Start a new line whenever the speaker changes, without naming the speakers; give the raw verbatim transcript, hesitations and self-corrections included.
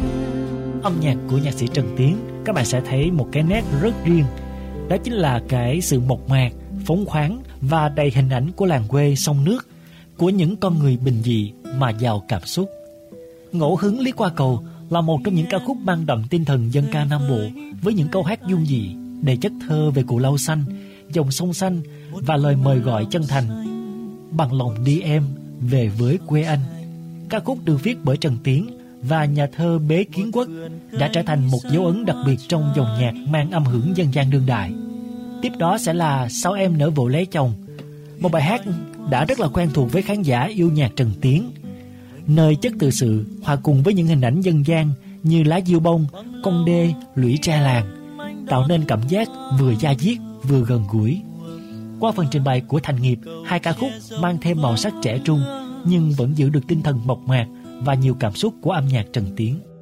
Âm nhạc của nhạc sĩ Trần Tiến, các bạn sẽ thấy một cái nét rất riêng. Đó chính là cái sự mộc mạc, phóng khoáng và đầy hình ảnh của làng quê sông nước, của những con người bình dị mà giàu cảm xúc. Ngẫu hứng Lý Qua Cầu là một trong những ca khúc mang đậm tinh thần dân ca Nam Bộ, với những câu hát dung dị, đầy chất thơ về Cù Lao xanh, dòng sông xanh và lời mời gọi chân thành: bằng lòng đi em về với quê anh. Ca khúc được viết bởi Trần Tiến và nhà thơ Bế Kiến Quốc đã trở thành một dấu ấn đặc biệt trong dòng nhạc mang âm hưởng dân gian đương đại. Tiếp đó sẽ là Sao Em Nỡ Vội Lấy Chồng, một bài hát đã rất là quen thuộc với khán giả yêu nhạc Trần Tiến, nơi chất tự sự hòa cùng với những hình ảnh dân gian như lá diêu bông, con đê, lũy tre làng, tạo nên cảm giác vừa da diết vừa gần gũi. Qua phần trình bày của Thành Nghiệp, hai ca khúc mang thêm màu sắc trẻ trung nhưng vẫn giữ được tinh thần mộc mạc và nhiều cảm xúc của âm nhạc Trần Tiến.